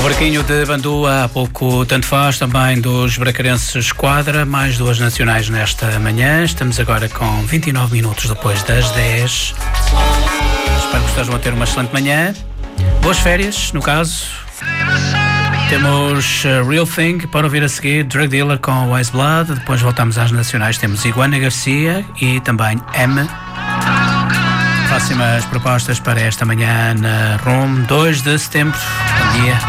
O Barquinho de Bandua, há pouco tanto faz, também dos bracarenses Quadra, mais duas nacionais nesta manhã. Estamos agora com 29 minutos depois das 10. Espero que estejam a ter uma excelente manhã. Boas férias, no caso. Temos Real Thing para ouvir a seguir, Drug Dealer com Wise Blood. Depois voltamos às nacionais, temos Iguana Garcia e também M. Próximas propostas para esta manhã na RUM, 2 de setembro. Bom dia.